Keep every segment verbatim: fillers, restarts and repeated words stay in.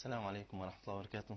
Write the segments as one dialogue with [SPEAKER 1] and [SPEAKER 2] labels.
[SPEAKER 1] السلام عليكم ورحمة الله وبركاته.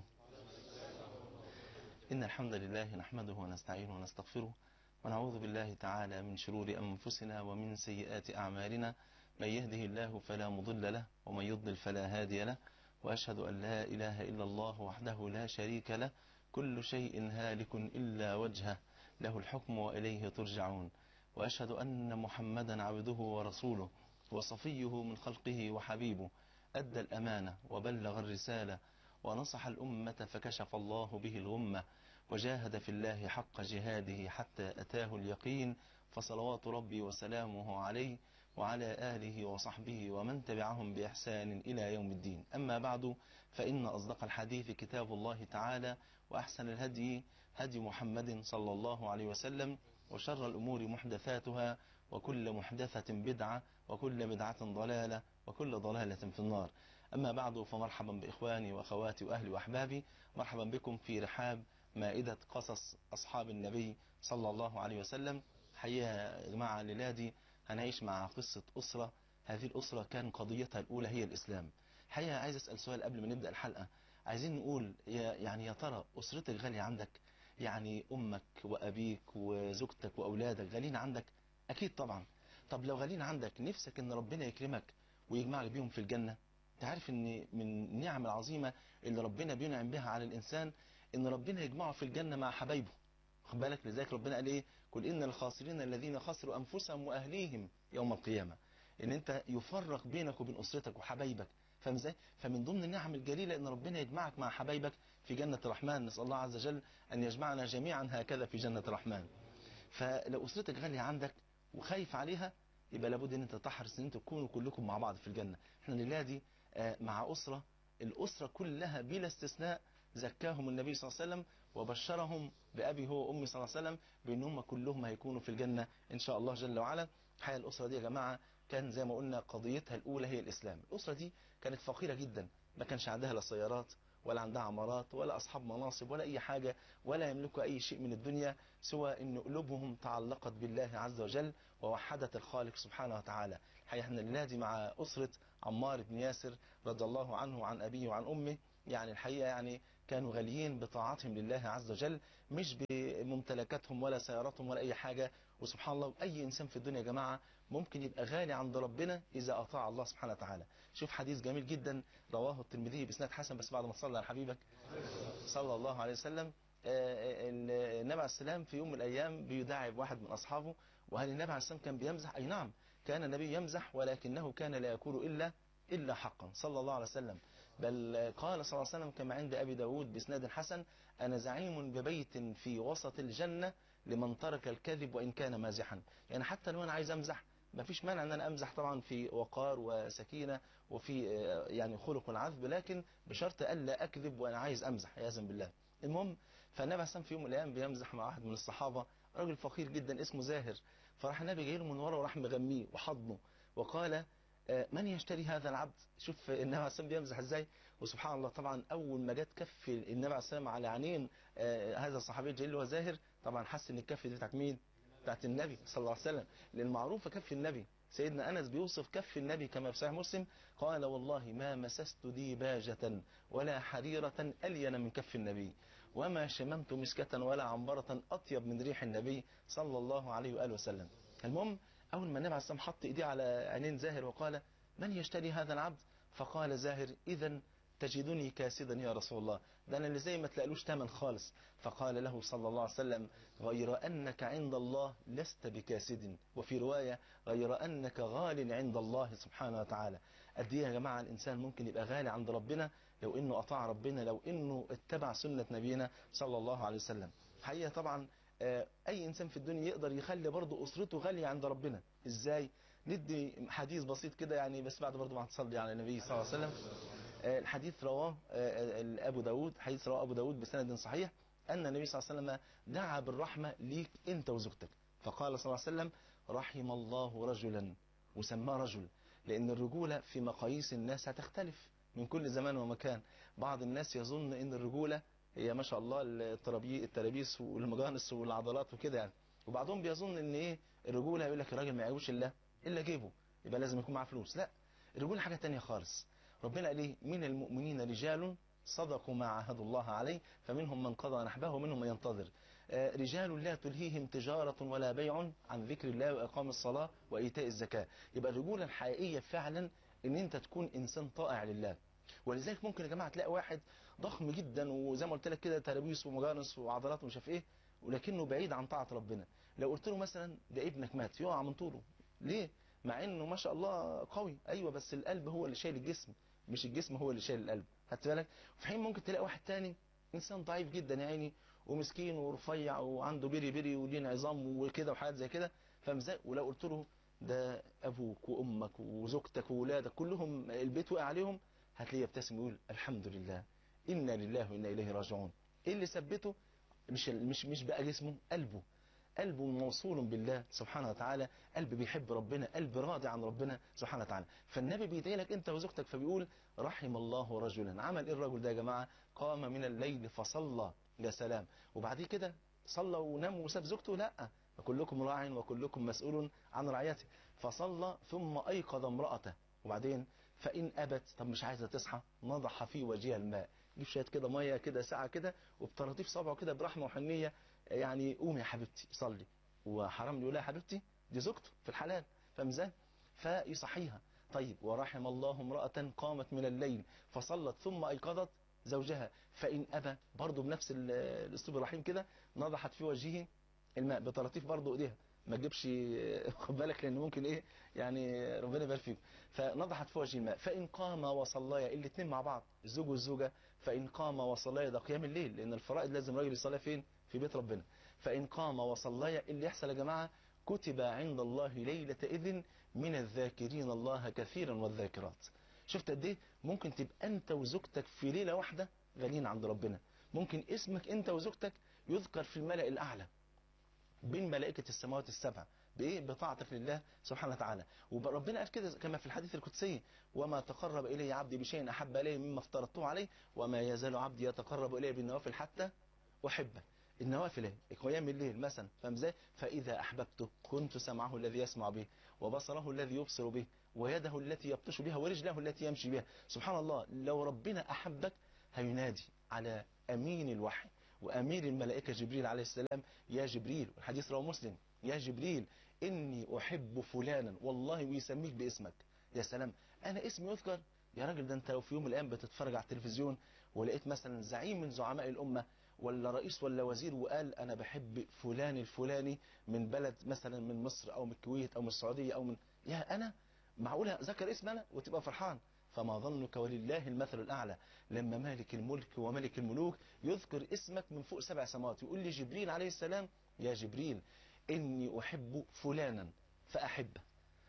[SPEAKER 1] إن الحمد لله نحمده ونستعينه ونستغفره ونعوذ بالله تعالى من شرور أنفسنا ومن سيئات أعمالنا. من يهده الله فلا مضل له ومن يضلل فلا هادي له، وأشهد أن لا إله إلا الله وحده لا شريك له، كل شيء هالك إلا وجهه، له الحكم وإليه ترجعون. وأشهد أن محمدا عبده ورسوله وصفيه من خلقه وحبيبه، أدى الأمانة وبلغ الرسالة ونصح الأمة فكشف الله به الغمة، وجاهد في الله حق جهاده حتى أتاه اليقين. فصلوات ربي وسلامه عليه وعلى آله وصحبه ومن تبعهم بإحسان إلى يوم الدين. أما بعد، فإن أصدق الحديث كتاب الله تعالى، وأحسن الهدي هدي محمد صلى الله عليه وسلم، وشر الأمور محدثاتها، وكل محدثة بدعة، وكل بدعة ضلالة، وكل ضلالة في النار. أما بعد، فمرحبا بإخواني وأخواتي وأهلي وأحبابي، مرحبا بكم في رحاب مائدة قصص أصحاب النبي صلى الله عليه وسلم. حقيقة يا جماعة الليلة دي هنعيش مع قصة أسرة. هذه الأسرة كان قضيتها الأولى هي الإسلام. حقيقة عايز أسأل سؤال قبل ما نبدأ الحلقة. عايزين نقول يا يعني يا ترى أسرتك غالية عندك؟ يعني أمك وأبيك وزوجتك وأولادك غالين عندك؟ أكيد طبعا. طب لو غالين عندك، نفسك إن ربنا يكرمك ويجمعك بيهم في الجنة؟ تعرف إن من النعم العظيمة اللي ربنا بينعم بها على الإنسان إن ربنا يجمعه في الجنة مع حبايبه. خد بالك، لذلك ربنا قال إيه؟ قل إن الخاسرين الذين خسروا أنفسهم وأهليهم يوم القيامة. إن أنت يفرق بينك وبين أسرتك وحبايبك. فاهم إزاي؟ فمن ضمن النعم الجليلة إن ربنا يجمعك مع حبايبك في جنة الرحمن. نسأل الله عز وجل أن يجمعنا جميعا هكذا في جنة الرحمن. فلو أسرتك غالية عندك وخايف عليها، يبقى لابد ان انت تحرص ان انتوا تكونوا كلكم مع بعض في الجنة. احنا الليلة دي مع أسرة، الأسرة كلها بلا استثناء زكاهم النبي صلى الله عليه وسلم وبشرهم بأبي هو وأمي صلى الله عليه وسلم بأنهم كلهم هيكونوا في الجنة إن شاء الله جل وعلا. الحقيقة الأسرة دي يا جماعة كان زي ما قلنا قضيتها الأولى هي الإسلام. الأسرة دي كانت فقيرة جدا، ما كانش عندها لا سيارات ولا عندها عمارات ولا أصحاب مناصب ولا أي حاجة، ولا يملكوا أي شيء من الدنيا سوى أن قلوبهم تعلقت بالله عز وجل ووحدت الخالق سبحانه وتعالى. الحقيقة احنا ننادي مع أسرة عمار بن ياسر رضي الله عنه وعن أبيه وعن أمه. يعني الحقيقة يعني كانوا غاليين بطاعتهم لله عز وجل، مش بممتلكاتهم ولا سياراتهم ولا أي حاجة. وسبحان الله، أي إنسان في الدنيا يا جماعة ممكن يبقى غالي عند ربنا إذا أطاع الله سبحانه وتعالى. شوف حديث جميل جدا رواه الترمذي بإسناد حسن، بس بعد ما تصلي على حبيبك صلى الله عليه وسلم. النبي عليه السلام في يوم من الأيام بيداعب واحد من أصحابه، وهل النبي عليه السلام كان بيمزح؟ أي نعم، كان النبي يمزح، ولكنه كان لا يقول إلا إلا حقا صلى الله عليه وسلم. بل قال صلى الله عليه وسلم كما عند أبي داود بإسناد حسن: أنا زعيم ببيت في وسط الجنة لمن ترك الكذب وإن كان مازحا. يعني حتى لو أنا عايز أمزح ما فيش مانع أن أنا أمزح، طبعا في وقار وسكينة وفي يعني خلق عذب، لكن بشرط ألا أكذب وأنا عايز أمزح عياذا بالله. المهم، فالنبي عليه السلام في يوم من الأيام بيمزح مع واحد من الصحابة، راجل فقير جدا اسمه زاهر. فراح النبي جاي له من ورا وراح مغميه وحضنه وقال: من يشتري هذا العبد؟ شوف النبي عليه السلام بيمزح ازاي. وسبحان الله، طبعا اول ما جت كف النبي عليه السلام على عينين هذا الصحابي الجليل اللي هو زاهر، طبعا حس ان الكف دي بتاعت مين؟ بتاعت النبي صلى الله عليه وسلم، لان معروفه كف النبي. سيدنا انس بيوصف كف النبي كما في صحيح مسلم، قال: والله ما مسست ديباجة ولا حريرة الين من كف النبي، وما شممت مسكة ولا عنبرة اطيب من ريح النبي صلى الله عليه واله وسلم. المهم، أول ما النبي عليه السلام حط إيديه على عينين زاهر وقال: من يشتري هذا العبد؟ فقال زاهر: إذن تجدني كاسدا يا رسول الله، ده أنا اللي زي ما تلاقلوش تمن خالص. فقال له صلى الله عليه وسلم: غير أنك عند الله لست بكاسد، وفي رواية: غير أنك غال عند الله سبحانه وتعالى. قد إيه يا جماعة الإنسان ممكن يبقى غالي عند ربنا لو إنه أطاع ربنا، لو إنه اتبع سنة نبينا صلى الله عليه وسلم. حقيقة طبعا أي إنسان في الدنيا يقدر يخلي برضه أسرته غالية عند ربنا. إزاي؟ ندي حديث بسيط كده يعني، بس بعد برضه ما تصلي على النبي صلى الله عليه وسلم. الحديث رواه أبو داود، حديث رواه أبو داود بسند صحيح، أن النبي صلى الله عليه وسلم دعا بالرحمة ليك أنت وزوجتك. فقال صلى الله عليه وسلم: رحم الله رجلا، وسماه رجل لأن الرجولة في مقاييس الناس هتختلف من كل زمان ومكان. بعض الناس يظن أن الرجولة هي ما شاء الله الترابيس والمجانس والعضلات وكده يعني، وبعضهم بيظن ان ايه الرجوله، يقول لك الراجل ما يعيبوش الا الا جيبه، يبقى لازم يكون معاه فلوس. لا، الرجوله حاجه تانية خالص. ربنا قال ايه؟ من المؤمنين رجال صدقوا ما عاهدوا الله عليه فمنهم من قضى نحبه ومنهم من ينتظر. آه رجال لا تلهيهم تجارة ولا بيع عن ذكر الله وإقام الصلاة وإيتاء الزكاة. يبقى الرجولة الحقيقية فعلا ان انت تكون انسان طائع لله. ولذلك ممكن يا جماعة تلاقي واحد ضخم جدا وزي ما قلت لك كده ترابيس ومجانس وعضلات ومش عارف ايه، ولكنه بعيد عن طاعة ربنا. لو قلت له مثلا ده ابنك مات يقع من طوله. ليه؟ مع انه ما شاء الله قوي، ايوه بس القلب هو اللي شايل الجسم، مش الجسم هو اللي شايل القلب. خدت بالك؟ في حين ممكن تلاقي واحد تاني انسان ضعيف جدا يا عيني ومسكين ورفيع وعنده بيري بيري ولين عظام وكده وحاجات زي كده، فمزاق. ولو قلت له ده ابوك وامك وزوجتك وولادك كلهم البيت وقع عليهم، هتلاقيه يبتسم ويقول الحمد لله انا لله وانا اليه راجعون. ايه اللي ثبته؟ مش مش مش بقى جسمه، قلبه. قلبه موصول بالله سبحانه وتعالى، قلب بيحب ربنا، قلب راضي عن ربنا سبحانه وتعالى. فالنبي بيدعي لك انت وزوجتك فبيقول رحم الله رجلا. عمل ايه الرجل ده يا جماعه؟ قام من الليل فصلى. يا سلام. وبعد كده صلى ونام وساب زوجته؟ لا، كلكم راع وكلكم مسؤول عن رعيته. فصلى ثم ايقظ امراته. وبعدين فان ابت، طب مش عايزه تصحى، نضح في وجهها الماء. جيب شويه كده ميه كده ساعه كده وبطراطيف صبعه كده برحمه وحنيه، يعني قومي يا حبيبتي صلي. وحرام يقول لها يا حبيبتي، دي زوجته في الحلال، فمزان فيصحيها. طيب ورحم الله امرأة قامت من الليل فصلت ثم أيقظت زوجها فإن أبى، برضه بنفس الأسلوب الرحيم كده، نضحت في وجهه الماء بطراطيف برضه ايديها، ما تجيبش خد بالك لان ممكن ايه يعني ربنا يبارك فيكم. فنضحت في وجه الماء فان قام وصليا، الاثنين مع بعض الزوج والزوجه، فان قام وصليا، ده قيام الليل لان الفرائض لازم الراجل يصلي فين؟ في بيت ربنا. فان قام وصليا، اللي يحصل يا جماعه كتب عند الله ليله اذن من الذاكرين الله كثيرا والذاكرات. شفت قد ايه ممكن تبقى انت وزوجتك في ليله واحده غاليين عند ربنا. ممكن اسمك انت وزوجتك يذكر في الملأ الاعلى بين ملائكة السماوات السبع، بإيه؟ بطاعتك لله سبحانه وتعالى. وربنا قال كده كما في الحديث القدسي وما تقرب إلي عبدي بشيء أحب إليه مما افترضته عليه وما يزال عبدي يتقرب إلي بالنوافل حتى أحبه. النوافل ايه؟ قيام الليل مثلا، فاهم ازاي؟ فإذا أحببته كنت سمعه الذي يسمع به وبصره الذي يبصر به ويده التي يبطش بها ورجله التي يمشي بها. سبحان الله، لو ربنا أحبك هينادي على أمين الوحي وأمير الملائكة جبريل عليه السلام، يا جبريل، والحديث رواه مسلم، يا جبريل إني أحب فلانا، والله ويسميك باسمك. يا سلام، أنا اسمي يذكر؟ يا راجل ده أنت لو في يوم من الأيام بتتفرج على التلفزيون ولقيت مثلا زعيم من زعماء الأمة ولا رئيس ولا وزير وقال أنا بحب فلان الفلاني من بلد مثلا من مصر أو من الكويت أو من السعودية أو من، يا أنا معقولة ذكر اسم أنا وتبقى فرحان؟ فما ظنك ولله المثل الأعلى لما مالك الملك وملك الملوك يذكر اسمك من فوق سبع سماوات، يقول لي جبريل عليه السلام يا جبريل إني أحب فلانا فأحبه،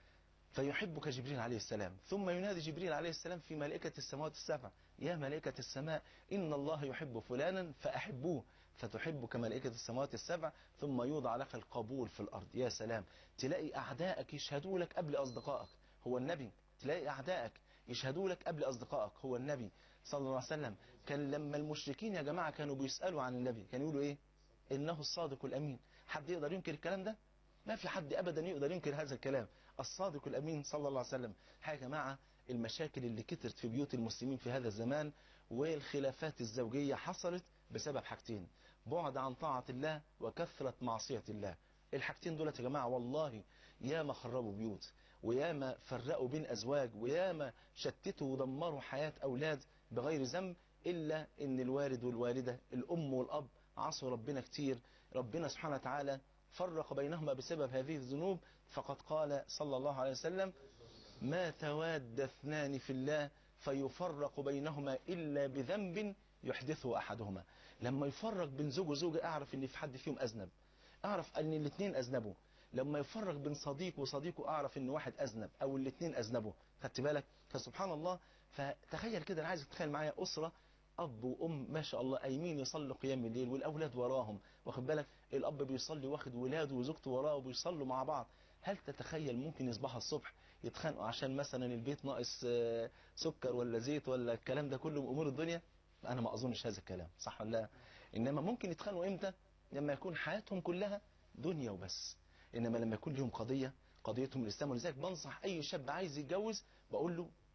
[SPEAKER 1] فيحبك جبريل عليه السلام. ثم ينادي جبريل عليه السلام في ملائكة السماوات السبع يا ملائكة السماء إن الله يحب فلانا فأحبوه، فتحبك ملائكة السماوات السبع ثم يوضع لك القبول في الأرض. يا سلام، تلاقي أعدائك يشهدوا لك قبل أصدقائك، هو النبي. تلاقي أعدائك يشهدوا لك قبل أصدقائك، هو النبي صلى الله عليه وسلم. كان لما المشركين يا جماعة كانوا بيسألوا عن النبي كانوا يقولوا إيه؟ إنه الصادق الأمين. حد يقدر ينكر الكلام ده؟ ما في حد أبدا يقدر ينكر هذا الكلام. الصادق الأمين صلى الله عليه وسلم. حاجة يا جماعة، المشاكل اللي كترت في بيوت المسلمين في هذا الزمان والخلافات الزوجية حصلت بسبب حاجتين: بعد عن طاعة الله وكثرة معصية الله. الحاجتين دولت يا جماعة والله ياما خربوا بيوت وياما فرقوا بين أزواج وياما شتتوا ودمروا حياة أولاد بغير ذنب، إلا إن الوالد والوالدة الأم والأب عصوا ربنا كتير. ربنا سبحانه وتعالى فرق بينهما بسبب هذه الذنوب، فقد قال صلى الله عليه وسلم ما تواد اثنان في الله فيفرق بينهما إلا بذنب يحدثه أحدهما. لما يفرق بين زوج وزوجة أعرف إن في حد فيهم أذنب، أعرف أن الاثنين أذنبوا. لما يفرق بين صديق وصديقه أعرف إن واحد أذنب أو الاثنين أذنبوا. خدت بالك؟ فسبحان الله. فتخيل كده، أنا عايزك تتخيل معايا أسرة أب وأم ما شاء الله قايمين يصلوا قيام الليل والأولاد وراهم، واخد بالك؟ الأب بيصلي واخد ولاده وزوجته وراه وبيصلوا مع بعض. هل تتخيل ممكن يصبحوا الصبح يتخانقوا عشان مثلا البيت ناقص سكر ولا زيت ولا الكلام ده كله من أمور الدنيا؟ أنا ما أظنش هذا الكلام، صح ولا لا؟ إنما ممكن يتخانقوا إمتى؟ لما يكون حياتهم كلها دنيا وبس. إنما لما يكون لهم قضية، قضيتهم الإسلام. ولذلك بنصح أي شاب عايز يتجوز بقول له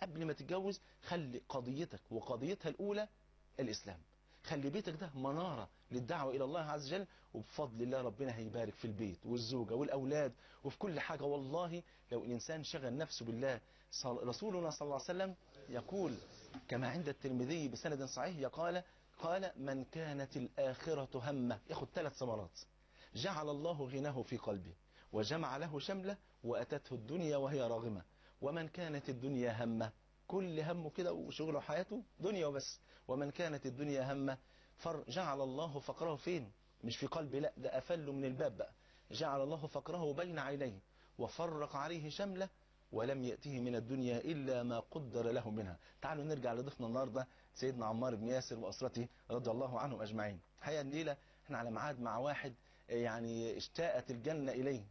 [SPEAKER 1] قبل ما تتجوز خلي قضيتك وقضيتها الأولى الإسلام. خلي بيتك ده منارة للدعوة إلى الله عز وجل، وبفضل الله ربنا هيبارك في البيت والزوجة والأولاد وفي كل حاجة. والله لو الإنسان شغل نفسه بالله، رسولنا صلى الله عليه وسلم يقول كما عند الترمذي بسند صحيح، قال قال من كانت الآخرة همه، ياخد ثلاث ثمرات: جعل الله غناه في قلبه، وجمع له شمله، وأتته الدنيا وهي راغمة. ومن كانت الدنيا همه، كل همه كده وشغله وحياته دنيا وبس. ومن كانت الدنيا همه جعل الله فقره فين؟ مش في قلبه، لا ده أفل من الباب بقى. جعل الله فقره بين عينيه وفرق عليه شمله، ولم يأته من الدنيا إلا ما قدر له منها. تعالوا نرجع لضيفنا النهارده سيدنا عمار بن ياسر وأسرته رضي الله عنهم أجمعين. الحقيقة الليلة احنا على ميعاد مع واحد يعني اشتاقت الجنة إليه،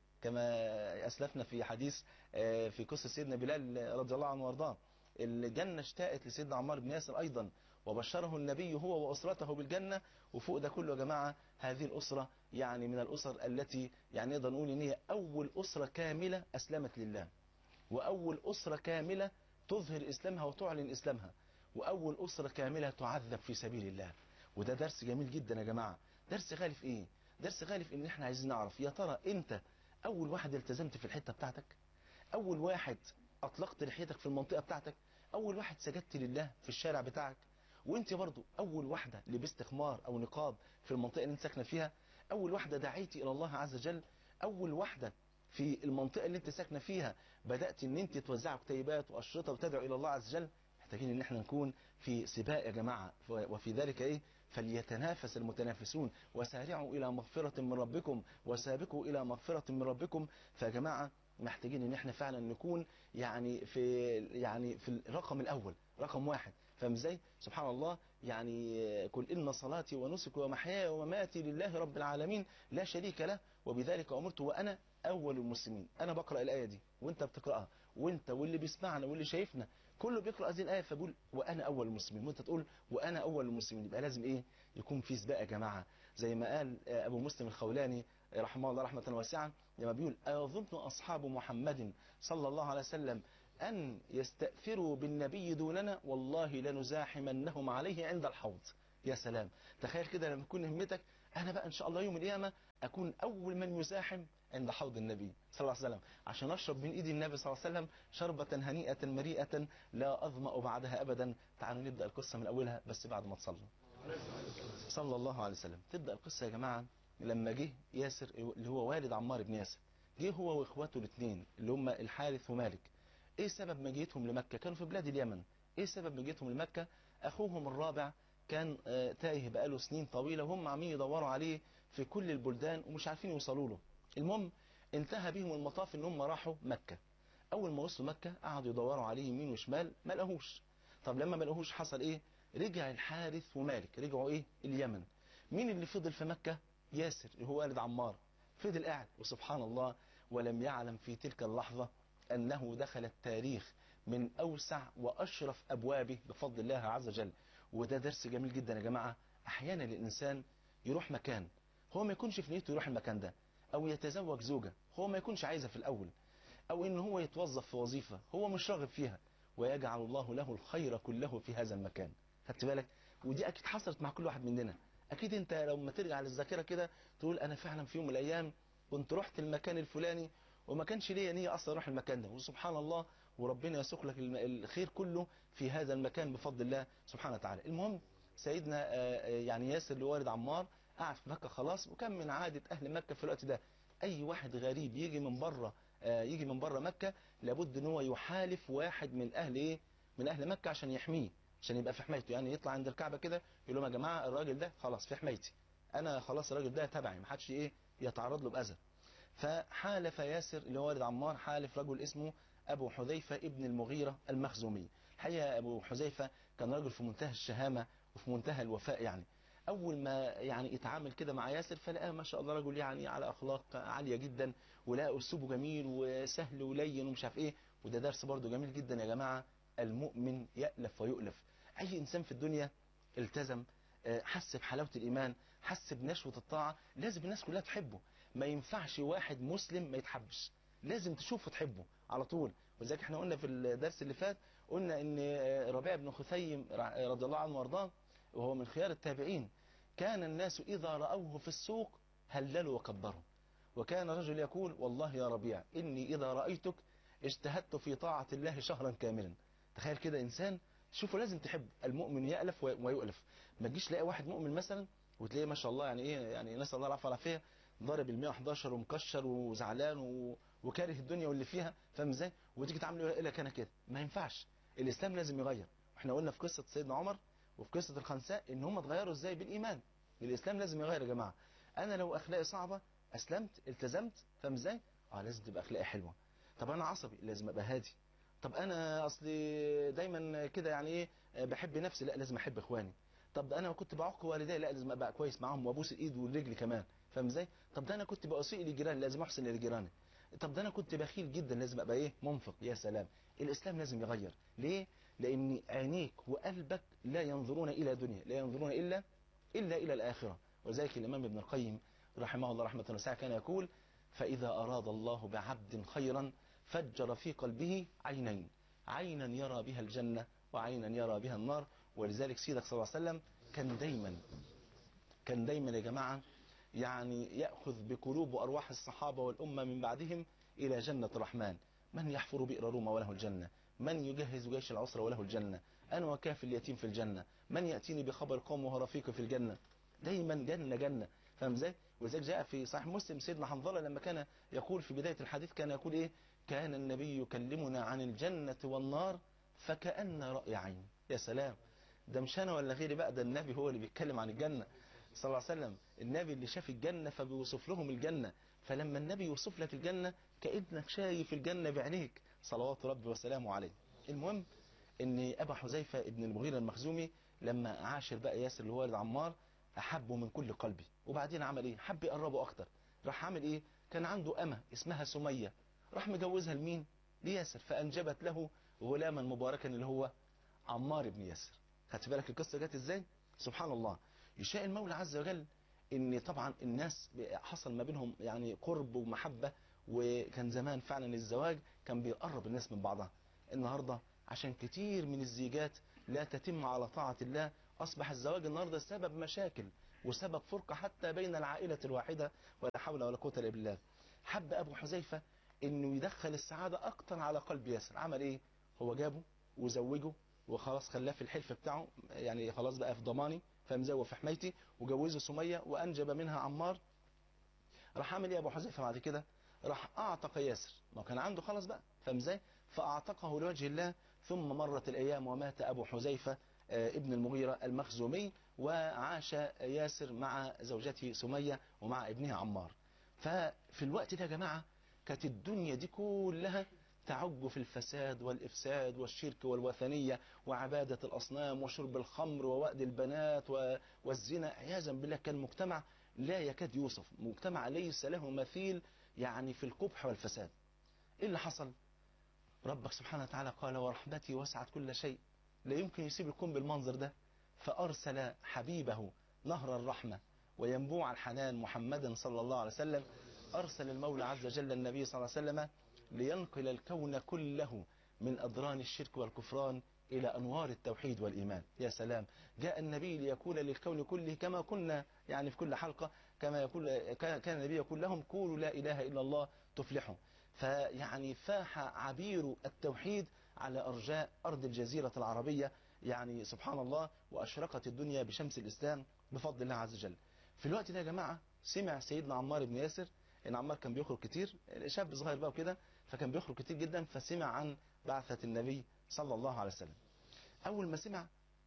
[SPEAKER 1] كما أسلفنا في حديث في قصة سيدنا بلال رضي الله عنه وارضاه. الجنة اشتاقت لسيدنا عمار بن ياسر أيضا، وبشره النبي هو وأسرته بالجنة. وفوق ده كله يا جماعة هذه الأسرة يعني من الأسر التي يعني نقدر نقول إن هي أول أسرة كاملة أسلمت لله، وأول أسرة كاملة تظهر إسلامها وتعلن إسلامها، وأول أسرة كاملة تعذب في سبيل الله. وده درس جميل جدا يا جماعة. درس غالي في إيه؟ درس غالي في إن إحنا عايزين نعرف يا ترى أنت أول واحد التزمت في الحتة بتاعتك؟ أول واحد أطلقت لحيتك في المنطقة بتاعتك؟ أول واحد سجدت لله في الشارع بتاعك؟ وانت برضو أول واحدة لبست خمار أو نقاب في المنطقة اللي انت ساكنة فيها؟ أول واحدة دعيتي إلى الله عز وجل؟ أول واحدة في المنطقة اللي انت ساكنة فيها بدأت ان انت توزع كتيبات وأشرطة وتدعو إلى الله عز وجل؟ محتاجين ان احنا نكون في سباق يا جماعة. وفي ذلك ايه؟ فليتنافس المتنافسون وسارعوا إلى مغفرة من ربكم وسابقوا إلى مغفرة من ربكم. فيا جماعة محتاجين ان احنا فعلا نكون يعني في يعني في الرقم الأول، رقم واحد. فاهم ازاي؟ سبحان الله. يعني قل إن صلاتي ونسكي ومحياي ومماتي لله رب العالمين لا شريك له وبذلك أمرت وأنا أول المسلمين. أنا بقرأ الآية دي وأنت بتقرأها، وأنت واللي بيسمعنا واللي شايفنا كله بيقرأ هذه الآية، فبقول وأنا أول المسلمين، وأنت تقول وأنا أول المسلمين. يبقى لازم إيه؟ يكون في سباق يا جماعة. زي ما قال أبو مسلم الخولاني رحمه الله رحمة واسعة لما بيقول أيظن أصحاب محمد صلى الله عليه وسلم أن يستأثروا بالنبي دوننا؟ والله لنزاحمنهم عليه عند الحوض. يا سلام، تخيل كده لما تكون همتك أنا بقى إن شاء الله يوم القيامة أكون أول من يزاحم عند حوض النبي صلى الله عليه وسلم عشان أشرب من إيد النبي صلى الله عليه وسلم شربة هنيئة مريئة لا أظمأ بعدها أبدا. تعالوا نبدأ القصة من أولها بس بعد ما تصلوا صلى الله عليه وسلم. تبدأ القصة يا جماعة لما جه ياسر اللي هو والد عمار بن ياسر، جه هو وإخواته الاثنين اللي هم الحارث ومالك. ايه سبب مجيتهم لمكة؟ كانوا في بلاد اليمن. ايه سبب مجيتهم لمكة؟ اخوهم الرابع كان تايه بقاله سنين طويلة وهم عاملين يدوروا عليه في كل البلدان ومش عارفين يوصلوا له. المهم انتهى بهم المطاف ان هم راحوا مكة. اول ما وصلوا مكة قعدوا يدوروا عليه يمين وشمال ما لقوهوش. طب لما ما لقوهوش حصل ايه؟ رجع الحارث ومالك رجعوا ايه؟ اليمن. مين اللي فضل في مكة؟ ياسر اللي هو والد عمار فضل قاعد. وسبحان الله ولم يعلم في تلك اللحظة أنه دخل التاريخ من أوسع وأشرف أبوابه بفضل الله عز وجل. وده درس جميل جدا يا جماعة. أحيانا الإنسان يروح مكان هو ما يكونش في نيته يروح المكان ده، أو يتزوج زوجة هو ما يكونش عايزها في الأول، أو إن هو يتوظف في وظيفة هو مش راغب فيها، ويجعل الله له الخير كله في هذا المكان. خدت بالك؟ ودي أكيد حصلت مع كل واحد مننا. أكيد أنت لما ترجع للذاكرة كده تقول أنا فعلا في يوم من الأيام كنت رحت المكان الفلاني وما كانش ليا نية أصلا أروح المكان ده، وسبحان الله وربنا يسوق لك الخير كله في هذا المكان بفضل الله سبحانه وتعالى. المهم سيدنا يعني ياسر اللي والد عمار قعد في مكة خلاص، وكان من عادة أهل مكة في الوقت ده أي واحد غريب يجي من بره يجي من بره مكة لابد ان هو يحالف واحد من أهل إيه؟ من أهل مكة عشان يحميه، عشان يبقى في حمايته. يعني يطلع عند الكعبة كده يقول لهم يا جماعة الراجل ده خلاص في حمايتي، أنا خلاص الراجل ده تبعي ما حدش إيه يتعرض له بأذى. فحالف ياسر اللي هو والد عمار حالف رجل اسمه أبو حذيفة ابن المغيرة المخزومي. الحقيقة أبو حذيفة كان رجل في منتهى الشهامة وفي منتهى الوفاء. يعني أول ما يعني يتعامل كده مع ياسر فلقاه ما شاء الله رجل يعني على أخلاق عالية جدا، ولقى أسلوبه جميل وسهل ولين ومش عارف إيه. وده درس برضه جميل جدا يا جماعة. المؤمن يألف ويؤلف. أي إنسان في الدنيا التزم حس بحلاوة الإيمان حس بنشوة الطاعة لازم الناس كلها تحبه. ما ينفعش واحد مسلم ما يتحبش، لازم تشوفه تحبه على طول. وذلك احنا قلنا في الدرس اللي فات قلنا ان ربيع بن خثيم رضي الله عنه وارضاه وهو من خيار التابعين، كان الناس إذا رأوه في السوق هللوا وكبروا، وكان رجل يقول والله يا ربيع إني إذا رأيتك اجتهدت في طاعة الله شهرا كاملا. تخيل كده إنسان، شوفوا لازم تحب المؤمن يألف ويؤلف. ما تجيش تلاقي واحد مؤمن مثلا وتلاقيه ما شاء الله يعني ايه، يعني نسأل الله العافية والعافية، ضارب ال مية وحداشر ومكشر وزعلان و... وكاره الدنيا واللي فيها، فاهم ازاي؟ وتيجي تعامله يقول لك انا كده، ما ينفعش. الإسلام لازم يغير. احنا قلنا في قصة سيدنا عمر وفي قصة الخنساء ان هم اتغيروا ازاي؟ بالإيمان. الإسلام لازم يغير يا جماعة. انا لو اخلاقي صعبة اسلمت التزمت، فاهم ازاي؟ اه لازم تبقى اخلاقي حلوة. طب انا عصبي لازم ابقى هادي. طب انا اصلي دايما كده يعني ايه بحب نفسي، لا لازم احب اخواني. طب ده انا كنت بعق والدي، لا لازم ابقى كويس معاهم وابوس الايد والرجل كمان، فاهم ازاي؟ طب ده انا كنت بأسيء لجيراني، لازم احسن لجيراني. طب ده انا كنت بخيل جدا، لازم ابقى ايه؟ منفق. يا سلام. الاسلام لازم يغير. ليه؟ لان عينيك وقلبك لا ينظرون الى دنيا، لا ينظرون الا الا الى الاخره. وذلك الامام ابن القيم رحمه الله رحمه واسعه كان يقول فاذا اراد الله بعبد خيرا فجر في قلبه عينين، عينا يرى بها الجنه وعينا يرى بها النار. ولذلك سيدك صلى الله عليه وسلم كان دايما كان دايما يا جماعة يعني يأخذ بقلوب وأرواح الصحابة والأمة من بعدهم إلى جنة الرحمن. من يحفر بئر روما وله الجنة، من يجهز جيش العسرة وله الجنة، أنا وكافل اليتيم في الجنة، من يأتيني بخبر قوم وهو رفيقي في الجنة. دايما جنة جنة، فاهم ازاي؟ ولذلك جاء في صحيح مسلم سيدنا حنظلة لما كان يقول في بداية الحديث كان يقول إيه؟ كان النبي يكلمنا عن الجنة والنار فكأن رأي عين. يا سلام. ده مش أنا ولا غيري بقى، ده النبي هو اللي بيتكلم عن الجنة صلى الله عليه وسلم. النبي اللي شاف الجنة فبيوصف لهم الجنة. فلما النبي يوصف لك الجنة كأنك شايف الجنة بعينيك صلوات ربي وسلامه عليه. المهم ان ابا حذيفة ابن المغيرة المخزومي لما عاشر بقى ياسر اللي هو والد عمار احبه من كل قلبي. وبعدين عمل ايه؟ حب يقربه اكتر. راح عامل ايه؟ كان عنده امه اسمها سمية، راح مجوزها لمين؟ لياسر، فانجبت له غلاما مباركا اللي هو عمار بن ياسر. خدت بالك القصة جت ازاي؟ سبحان الله. يشاء المولى عز وجل ان طبعا الناس حصل ما بينهم يعني قرب ومحبة، وكان زمان فعلا الزواج كان بيقرب الناس من بعضها. النهاردة عشان كتير من الزيجات لا تتم على طاعة الله اصبح الزواج النهاردة سبب مشاكل وسبب فرقة حتى بين العائلة الواحدة، ولا حول ولا قوة الا بالله. حب ابو حذيفة انه يدخل السعادة اكتر على قلب ياسر. عمل ايه؟ هو جابه وزوجه وخلاص خلاه في الحلف بتاعه، يعني خلاص بقى في ضماني، فمزوج في حمايتي، وجوزه سمية وأنجب منها عمار. راح عامل ايه ابو حذيفة بعد كده؟ راح اعتق ياسر، ما كان عنده خلاص بقى، فاهم ازاي؟ فاعتقه لوجه الله. ثم مرت الايام ومات ابو حذيفة ابن المغيرة المخزومي، وعاش ياسر مع زوجته سمية ومع ابنها عمار. ففي الوقت ده يا جماعة كانت الدنيا دي كلها تعج في الفساد والإفساد والشرك والوثنية وعبادة الأصنام وشرب الخمر ووأد البنات والزنا عياذا بالله. كان مجتمع لا يكاد يوصف، مجتمع ليس له مثيل يعني في القبح والفساد. إيه اللي حصل؟ ربك سبحانه وتعالى قال ورحمتي وسعت كل شيء، لا يمكن يسيب الكون بالمنظر ده. فأرسل حبيبه نهر الرحمة وينبوع الحنان محمدا صلى الله عليه وسلم. أرسل المولى عز وجل النبي صلى الله عليه وسلم لينقل الكون كله من أدران الشرك والكفران إلى أنوار التوحيد والإيمان. يا سلام. جاء النبي ليقول للكون كله كما كنا يعني في كل حلقة، كما يقول كان النبي يقول لهم قولوا لا إله إلا الله تفلحوا. فيعني فاح عبير التوحيد على أرجاء أرض الجزيرة العربية، يعني سبحان الله، وأشرقت الدنيا بشمس الإسلام بفضل الله عز وجل. في الوقت ده يا جماعة سمع سيدنا عمار بن ياسر ان عمار كان بيخرج كتير، شاب صغير بقى وكده، فكان بيخرج كتير جدا، فسمع عن بعثة النبي صلى الله عليه وسلم. اول ما سمع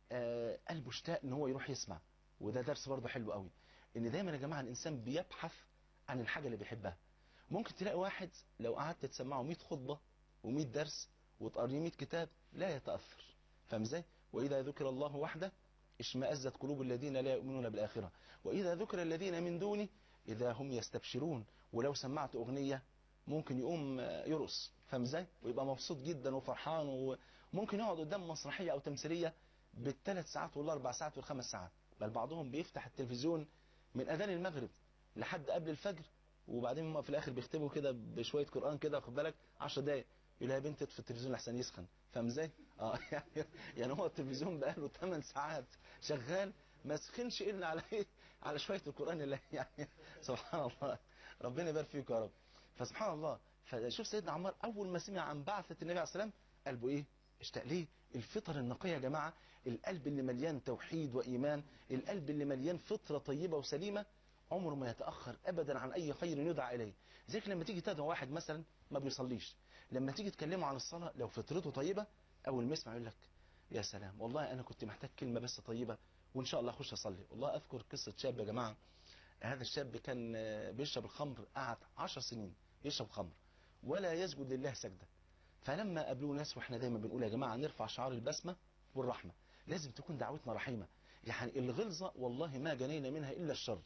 [SPEAKER 1] آه قلبه اشتاق ان هو يروح يسمع. وده درس برضه حلو قوي، ان دايما يا جماعة الانسان بيبحث عن الحاجة اللي بيحبها. ممكن تلاقي واحد لو قعدت تسمعه مية خطبة ومية درس وتقريه مية كتاب لا يتأثر، فاهم ازاي؟ واذا ذكر الله وحده اشمأزت قلوب الذين لا يؤمنون بالآخرة، واذا ذكر الذين من دونه إذا هم يستبشرون. ولو سمعت أغنية ممكن يقوم يرقص، فاهم ازاي؟ ويبقى مبسوط جدا وفرحان، وممكن يقعد قدام مسرحية أو تمثيلية بالثلاث ساعات والأربع ساعات والخمس ساعات. بل بعضهم بيفتح التلفزيون من أذان المغرب لحد قبل الفجر، وبعدين هم في الآخر بيختموا كده بشوية قرآن كده، واخد بالك، عشر دقايق، يقول يا بنت في التلفزيون لحسن يسخن، فاهم ازاي؟ اه يعني يعني هو التلفزيون بقاله ثمان ساعات شغال ما سخنش الا على ايه؟ على شويه القران اللي يعني سبحان الله. ربنا يبارك فيك يا رب. فسبحان الله، فشوف سيدنا عمار اول ما سمع عن بعثه النبي عليه السلام قلبه ايه؟ اشتاق ليه؟ الفطر النقيه يا جماعه، القلب اللي مليان توحيد وايمان، القلب اللي مليان فطره طيبه وسليمه عمره ما يتاخر ابدا عن اي خير يدعى اليه. زيك لما تيجي تدعو واحد مثلا ما بيصليش، لما تيجي تكلمه عن الصلاه لو فطرته طيبه اول ما يسمع يقول لك يا سلام والله انا كنت محتاج كلمه بس طيبه وان شاء الله اخش اصلي. والله اذكر قصه شاب يا جماعه، هذا الشاب كان بيشرب الخمر، قعد عشر سنين يشرب خمر ولا يسجد لله سجده. فلما قابلوه ناس، واحنا دايما بنقول يا جماعه نرفع شعار البسمه والرحمه، لازم تكون دعوتنا رحيمه. يعني الغلظه والله ما جنينا منها الا الشر.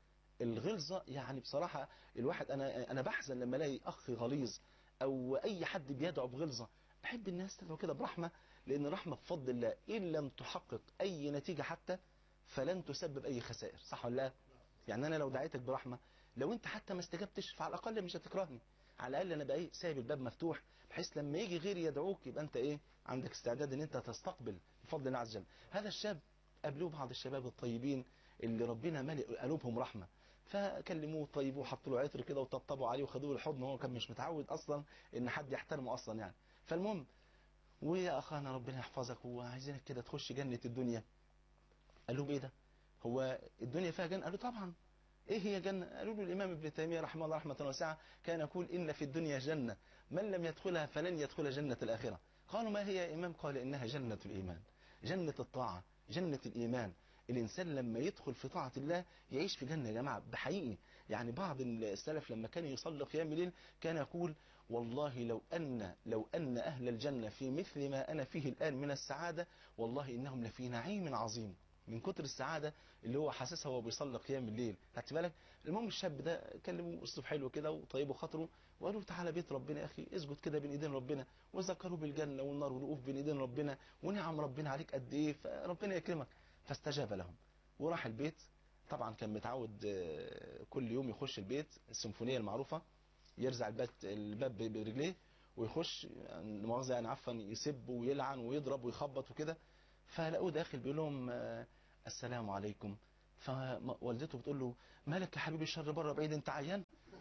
[SPEAKER 1] الغلظه يعني بصراحه الواحد انا انا بحزن لما الاقي اخ غليظ او اي حد بيدعو بغلظه. احب الناس تدعو كده برحمه، لان الرحمه بفضل الله ان لم تحقق اي نتيجه حتى فلن تسبب اي خسائر، صح ولا لا؟ يعني انا لو دعيتك برحمه لو انت حتى ما استجبتش فعلى الاقل مش هتكرهني، على الاقل انا بقى ايه سايب الباب مفتوح بحيث لما يجي غيري يدعوك يبقى انت ايه عندك استعداد ان انت تستقبل بفضل الله عز وجل. هذا الشاب قابلوه بعض الشباب الطيبين اللي ربنا ملئ قلوبهم رحمه، فكلموه طيبوه وحطوا له عطر كده وطبطبوا عليه وخدوه الحضن، وهو كان مش متعود اصلا ان حد يحترمه اصلا يعني. فالمهم ويا اخانا ربنا يحفظك وعايزينك كده تخش جنه الدنيا. قال لهم ايه ده؟ هو الدنيا فيها جنه؟ قالوا طبعا. ايه هي جنة؟ قالوا له الامام ابن تيمية رحمه الله رحمة واسعة كان يقول ان في الدنيا جنة من لم يدخلها فلن يدخل جنة الاخرة. قالوا ما هي يا امام؟ قال انها جنة الايمان، جنة الطاعة، جنة الايمان. الانسان لما يدخل في طاعة الله يعيش في جنة يا جماعة بحقيقي. يعني بعض السلف لما كان يصلي قيام الليل كان يقول والله لو ان لو ان اهل الجنة في مثل ما انا فيه الان من السعادة والله انهم لفي نعيم عظيم، من كتر السعادة اللي هو حاسسها وهو بيصلي قيام الليل. خدت بالك؟ المهم الشاب ده كلمه اسلوب حلو كده وطيبه خاطره وقالوا له تعالى بيت ربنا يا اخي اسجد كده بين ايدين ربنا، وذكروا بالجنه والنار والوقوف بين ايدين ربنا ونعم ربنا عليك قد ايه فربنا يكرمك. فاستجاب لهم وراح البيت. طبعا كان متعود كل يوم يخش البيت السيمفونيه المعروفه، يرزع الباب الباب برجليه ويخش مؤاخذه يعني عفوا يسب ويلعن ويضرب ويخبط وكده. فلقوه داخل بيقول لهم السلام عليكم. فوالدته بتقول له مالك يا حبيبي الشر بره بعيد انت عيان؟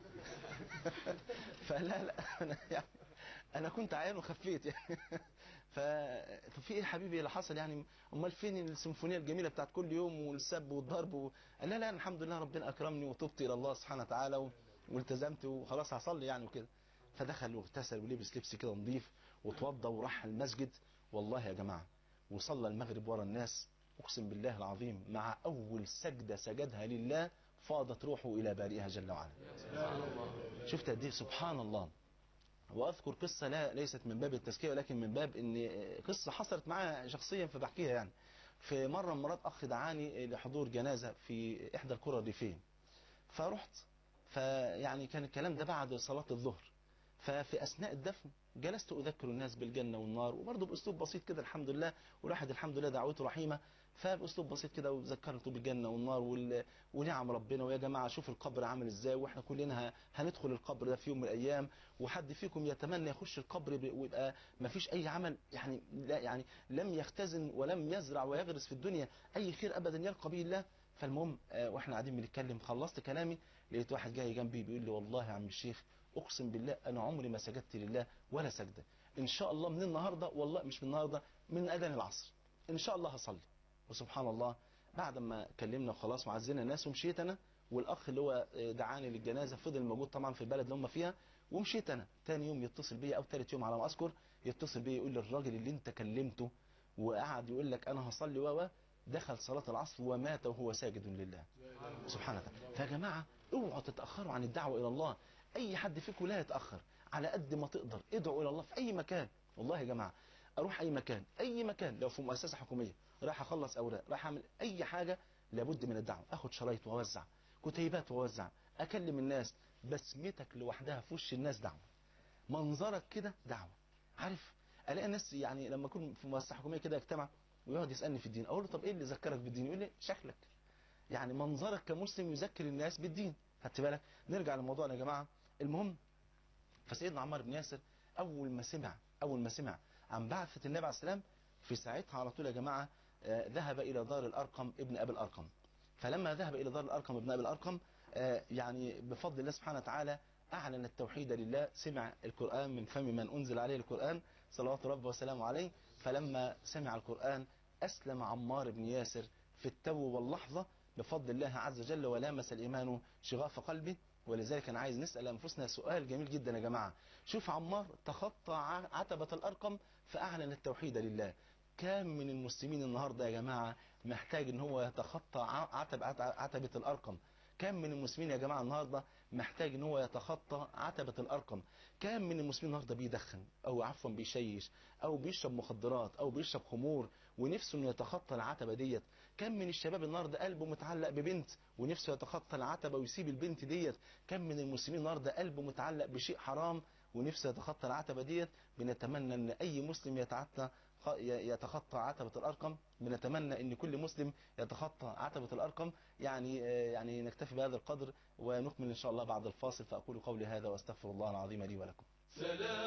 [SPEAKER 1] فلا لا انا يعني انا كنت عيان وخفيت يعني. ففي ايه يا حبيبي اللي حصل يعني؟ امال فين السيمفونيه الجميله بتاعت كل يوم والسب والضرب و... قال لا لا الحمد لله ربنا اكرمني وتبت الى الله سبحانه وتعالى و... والتزمت وخلاص هصلي يعني وكده. فدخل واغتسل ولبس لبس كده نظيف وتوضى وراح المسجد. والله يا جماعه وصلى المغرب ورا الناس، اقسم بالله العظيم مع اول سجده سجدها لله فاضت روحه الى بارئها جل وعلا. شفت قد ايه سبحان الله. واذكر قصه لا ليست من باب التزكيه ولكن من باب ان قصه حصلت معايا شخصيا فبحكيها يعني. في مره مرات اخ دعاني لحضور جنازه في احدى القرى الريفيه، فرحت. فيعني كان الكلام ده بعد صلاه الظهر، ففي اثناء الدفن جلست اذكر الناس بالجنه والنار وبرضه باسلوب بسيط كده الحمد لله، والواحد الحمد لله دعوته رحيمه. فباسلوب بسيط كده وذكرته بالجنه والنار وال... ونعم ربنا، ويا جماعه شوف القبر عامل ازاي واحنا كلنا هندخل القبر ده في يوم من الايام، وحد فيكم يتمنى يخش القبر ويبقى ما فيش اي عمل يعني لا يعني لم يختزن ولم يزرع ويغرس في الدنيا اي خير ابدا يلقى به الله. فالمهم واحنا قاعدين بنتكلم خلصت كلامي لقيت واحد جاي جنبي بيقول لي والله يا عم الشيخ اقسم بالله انا عمري ما سجدت لله ولا سجده، ان شاء الله من النهارده والله مش من النهارده من اذان العصر ان شاء الله هصلي. وسبحان الله بعد ما كلمنا وخلاص وعزينا الناس ومشيت انا، والاخ اللي هو دعاني للجنازه فضل موجود طبعا في البلد اللي هم فيها، ومشيت انا. تاني يوم يتصل بيا او ثالث يوم على ما اذكر يتصل بيا يقول لي الراجل اللي انت كلمته وقعد يقول لك انا هصلي و دخل صلاه العصر ومات وهو ساجد لله سبحانه وتعالى. فيا جماعه اوعوا تتاخروا عن الدعوه الى الله. اي حد فيكم لا يتاخر، على قد ما تقدر ادعوا الى الله في اي مكان. والله يا جماعه اروح اي مكان اي مكان لو في مؤسسه حكوميه رايح اخلص اوراق رايح اعمل اي حاجه لابد من الدعوه، اخد شرايط واوزع كتيبات واوزع اكلم الناس. بسمتك لوحدها في وش الناس دعوه، منظرك كده دعوه. عارف الاقي الناس يعني لما اكون في مؤسسه حكوميه كده اجتمع ويقعد يسالني في الدين، اقول له طب ايه اللي ذكرك بالدين؟ يقول لي شكلك، يعني منظرك كمسلم يذكر الناس بالدين. خدت بالك؟ نرجع لموضوعنا يا جماعه. المهم فسيدنا عمار بن ياسر اول ما سمع اول ما سمع عن بعثة النبي عليه السلام، في ساعتها على طول يا جماعة ذهب إلى دار الأرقم ابن أبي الأرقم. فلما ذهب إلى دار الأرقم ابن أبي الأرقم يعني بفضل الله سبحانه وتعالى أعلن التوحيد لله، سمع القرآن من فم من أنزل عليه القرآن صلوات ربه وسلامه عليه. فلما سمع القرآن أسلم عمار بن ياسر في التو واللحظة بفضل الله عز وجل، ولامس الإيمان شغاف قلبه. ولذلك أنا عايز نسأل أنفسنا سؤال جميل جدا يا جماعة. شوف عمار تخطى عتبة الأرقم فأعلن التوحيد لله. كم من المسلمين النهاردة يا جماعة محتاج ان هو يتخطى عتب عتبة الأرقم؟ كم من المسلمين يا جماعة النهاردة محتاج ان هو يتخطى عتبة الأرقم؟ كم من المسلمين النهاردة بيدخن او عفوا بيشيش او بيشرب مخدرات او بيشرب خمور ونفسه انه يتخطى العتبة ديت؟ كم من الشباب النهاردة قلبه متعلق ببنت ونفسه يتخطى العتبة ويسيب البنت ديت؟ كم من المسلمين النهاردة قلبه متعلق بشيء حرام ونفسه يتخطى العتبة ديت؟ بنتمنى ان اي مسلم يتعتى يتخطى عتبة الأرقم. بنتمنى ان كل مسلم يتخطى عتبة الأرقم. يعني يعني نكتفي بهذا القدر ونكمل ان شاء الله بعد الفاصل. فأقول قولي هذا واستغفر الله العظيم لي ولكم.